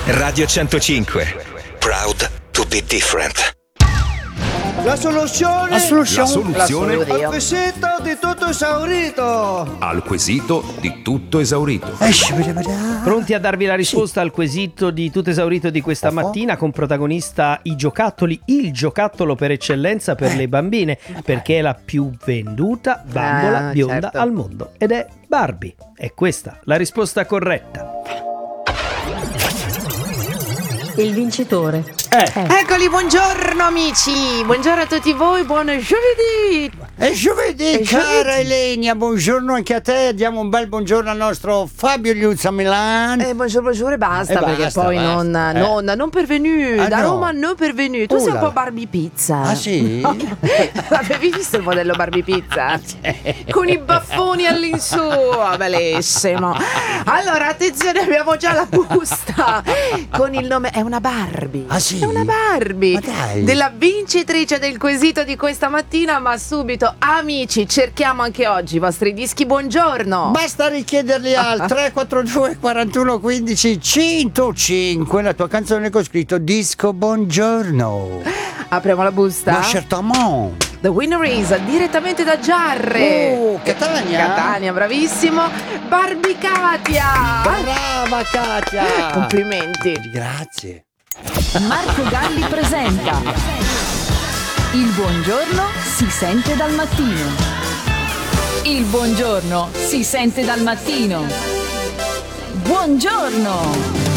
Radio 105. Proud to be different. La soluzione al quesito di tutto esaurito. Al quesito di tutto esaurito. Pronti a darvi la risposta al quesito di tutto esaurito di questa mattina, con protagonista i giocattoli, il giocattolo per eccellenza per le bambine, perché è la più venduta bambola bionda certo. al mondo, ed è Barbie. È questa la risposta corretta. Il vincitore. Eccoli, buongiorno amici, buongiorno a tutti voi, buon giovedì. È giovedì, cara Elenia, buongiorno anche a te. Diamo un bel buongiorno al nostro Fabio Liuzza Milan. Buongiorno e basta, perché basta, poi basta. non pervenu, da no. Roma non pervenu. Tu sei un là. po' Barbie Pizza. Ah sì? Avevi visto il modello Barbie Pizza? Con i baffoni all'insù, bellissimo. Allora, attenzione, abbiamo già la busta con il nome, è una Barbie. Ah sì? È una Barbie. Ma dai. Della vincitrice del quesito di questa mattina, ma subito, amici, cerchiamo anche oggi i vostri dischi, buongiorno. Basta richiederli al 342 41 15 105 la tua canzone con scritto disco buongiorno. Apriamo la busta. Ma certamente. The winner is direttamente da Giarre. Catania, bravissimo. Barbie Katia. Brava Katia. Complimenti. Grazie. Marco Galli presenta Il buongiorno si sente dal mattino. Il buongiorno si sente dal mattino. Buongiorno!